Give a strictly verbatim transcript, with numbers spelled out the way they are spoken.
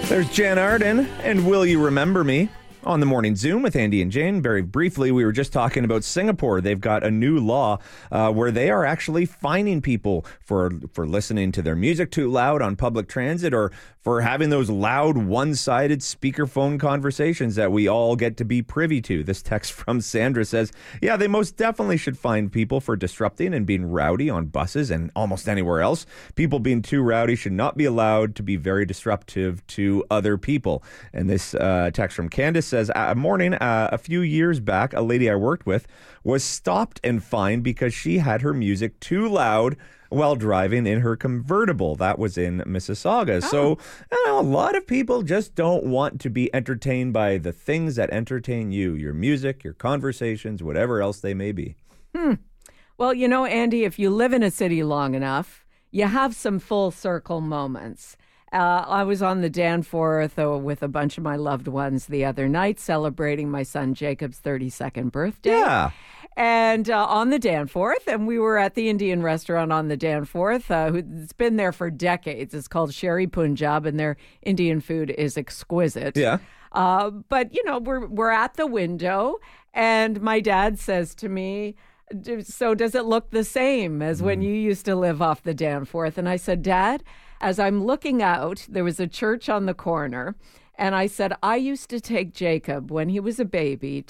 There's Jan Arden, and Will You Remember Me? On the Morning Zoom with Andy and Jane. Very briefly, we were just talking about Singapore. They've got a new law uh, where they are actually fining people for for listening to their music too loud on public transit, or for having those loud, one-sided speakerphone conversations that we all get to be privy to. This text from Sandra says, yeah, they most definitely should fine people for disrupting and being rowdy on buses and almost anywhere else. People being too rowdy should not be allowed to be very disruptive to other people. And this uh, text from Candace says, a morning, uh, a few years back, a lady I worked with was stopped and fined because she had her music too loud while driving in her convertible. That was in Mississauga. Oh. So you know, a lot of people just don't want to be entertained by the things that entertain you, your music, your conversations, whatever else they may be. Hmm. Well, you know, Andy, if you live in a city long enough, you have some full circle moments. Uh, I was on the Danforth uh, with a bunch of my loved ones the other night celebrating my son Jacob's thirty-second birthday. Yeah. And uh, on the Danforth, and we were at the Indian restaurant on the Danforth. Uh, it's been there for decades. It's called Sherry Punjab, and their Indian food is exquisite. Yeah. Uh, but, you know, we're we're at the window, and my dad says to me, so does it look the same as mm. when you used to live off the Danforth? And I said, Dad, as I'm looking out, there was a church on the corner. And I said, I used to take Jacob when he was a baby